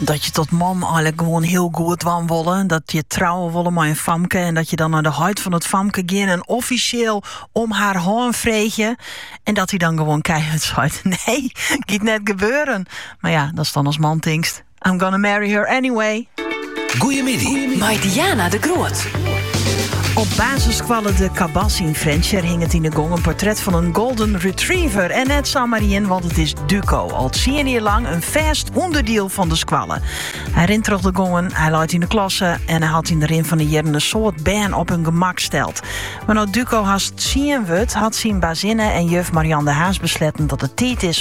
Dat je tot mom eigenlijk gewoon heel goed wou willen. Dat je trouwen willen met een famke. En dat je dan naar de huid van het famke ging en officieel om haar hoorn vreeg. En dat hij dan gewoon keihard zei: nee, gaat net gebeuren. Maar ja, dat is dan als man tinkst: I'm gonna marry her anyway. Goeiemiddag. Met Diana de Groot. Op basisscholen de Cabas in Frencher hing het in de gong een portret van een golden retriever. En net Samarien, want het is Duco. Al 10 jaar lang een vast onderdeel van de squallen. Hij rint terug de gongen, hij luidt in de klasse en hij had in de rin van de jaren een soort baan op hun gemak stelt. Maar nou Duco haast zien wordt, had zijn bazinnen en juf Marianne de Haas besletten dat het tijd is